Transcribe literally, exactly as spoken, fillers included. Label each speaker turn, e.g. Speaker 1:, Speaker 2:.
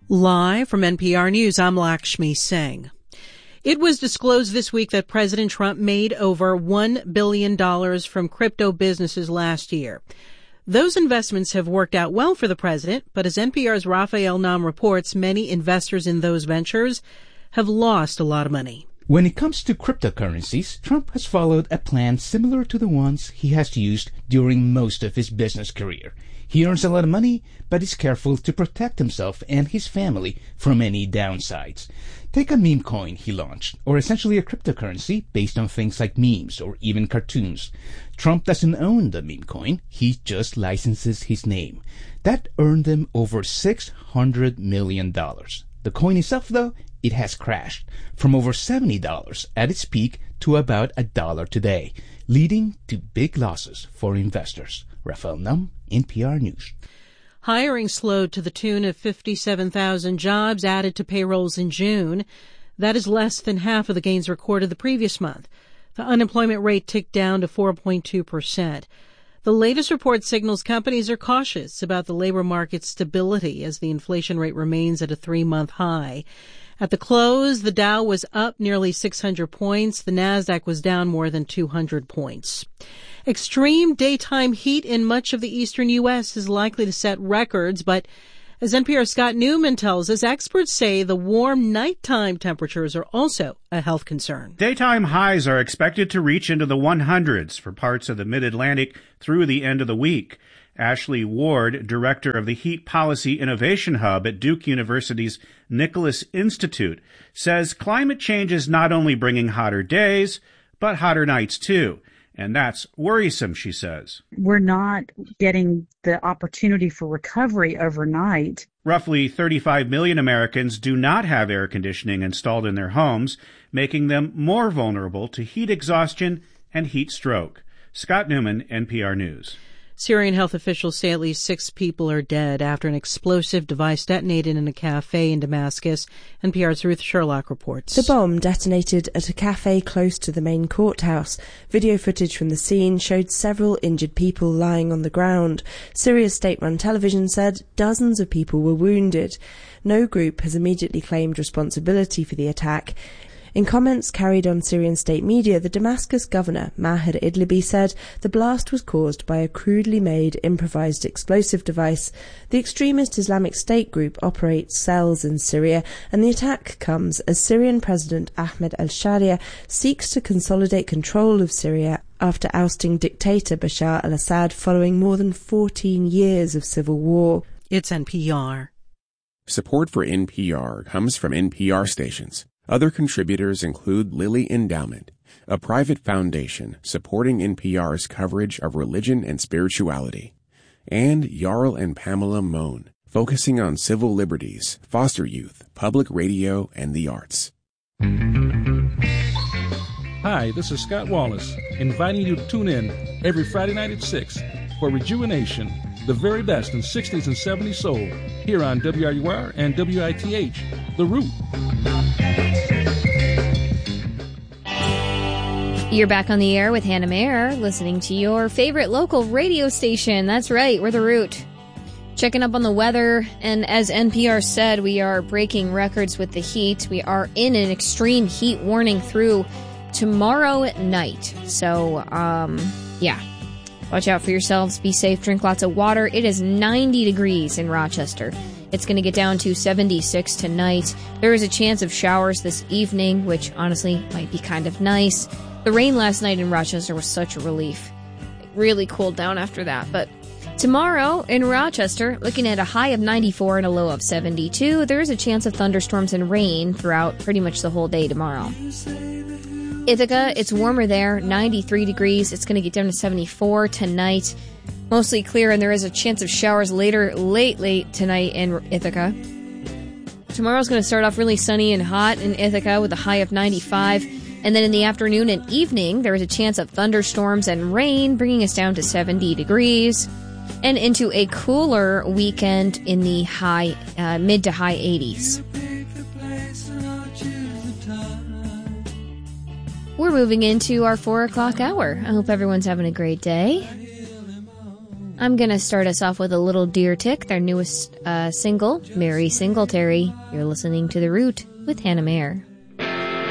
Speaker 1: Live from N P R News, I'm Lakshmi Singh. It was disclosed this week that President Trump made over one billion dollars from crypto businesses last year. Those investments have worked out well for the president, but as N P R's Raphael Nam reports, many investors in those ventures have lost a lot of money.
Speaker 2: When it comes to cryptocurrencies, Trump has followed a plan similar to the ones he has used during most of his business career. He earns a lot of money, but is careful to protect himself and his family from any downsides. Take a meme coin he launched, or essentially a cryptocurrency based on things like memes or even cartoons. Trump doesn't own the meme coin, he just licenses his name. That earned him over six hundred million dollars. The coin itself, though, it has crashed from over seventy dollars at its peak to about a dollar today, leading to big losses for investors. Raphael Nam, N P R News.
Speaker 1: Hiring slowed to the tune of fifty-seven thousand jobs added to payrolls in June. That is less than half of the gains recorded the previous month. The unemployment rate ticked down to four point two percent. The latest report signals companies are cautious about the labor market's stability as the inflation rate remains at a three-month high. At the close, the Dow was up nearly six hundred points. The Nasdaq was down more than two hundred points. Extreme daytime heat in much of the eastern U S is likely to set records, but as N P R's Scott Newman tells us, experts say the warm nighttime temperatures are also a health concern.
Speaker 3: Daytime highs are expected to reach into the hundreds for parts of the mid-Atlantic through the end of the week. Ashley Ward, director of the Heat Policy Innovation Hub at Duke University's Nicholas Institute, says climate change is not only bringing hotter days, but hotter nights too. And that's worrisome, she says.
Speaker 4: We're not getting the opportunity for recovery overnight.
Speaker 3: Roughly thirty-five million Americans do not have air conditioning installed in their homes, making them more vulnerable to heat exhaustion and heat stroke. Scott Newman, N P R News.
Speaker 1: Syrian health officials say at least six people are dead after an explosive device detonated in a cafe in Damascus. N P R's Ruth Sherlock reports.
Speaker 5: The bomb detonated at a cafe close to the main courthouse. Video footage from the scene showed several injured people lying on the ground. Syria's state-run television said dozens of people were wounded. No group has immediately claimed responsibility for the attack. In comments carried on Syrian state media, the Damascus governor, Maher Idlibi, said the blast was caused by a crudely made improvised explosive device. The extremist Islamic State group operates cells in Syria, and the attack comes as Syrian President Ahmed al-Sharia seeks to consolidate control of Syria after ousting dictator Bashar al-Assad following more than fourteen years of civil war.
Speaker 1: It's N P R.
Speaker 6: Support for N P R comes from N P R stations. Other contributors include Lilly Endowment, a private foundation supporting N P R's coverage of religion and spirituality, and Jarl and Pamela Mohn, focusing on civil liberties, foster youth, public radio, and the arts.
Speaker 7: Hi, this is Scott Wallace, inviting you to tune in every Friday night at six for Rejuvenation, the very best in sixties and seventies soul, here on W R U R and W I T H, The Root.
Speaker 8: You're back on the air with Hannah Mayer, listening to your favorite local radio station. That's right, we're The Root. Checking up on the weather, and as N P R said, we are breaking records with the heat. We are in an extreme heat warning through tomorrow night. So, um, yeah. Watch out for yourselves. Be safe. Drink lots of water. It is ninety degrees in Rochester. It's going to get down to seventy-six tonight. There is a chance of showers this evening, which honestly might be kind of nice. The rain last night in Rochester was such a relief. It really cooled down after that. But tomorrow in Rochester, looking at a high of ninety-four and a low of seventy-two, there is a chance of thunderstorms and rain throughout pretty much the whole day tomorrow. Ithaca, it's warmer there, ninety-three degrees. It's going to get down to seventy-four tonight. Mostly clear, and there is a chance of showers later, late, late tonight in Ithaca. Tomorrow's going to start off really sunny and hot in Ithaca with a high of ninety-five. And then in the afternoon and evening, there is a chance of thunderstorms and rain, bringing us down to seventy degrees. And into a cooler weekend in the high, uh, mid to high eighties. We're moving into our four o'clock hour. I hope everyone's having a great day. I'm going to start us off with a Little Deer Tick, their newest uh, single, Mary Singletary. You're listening to The Root with Hannah Mayer.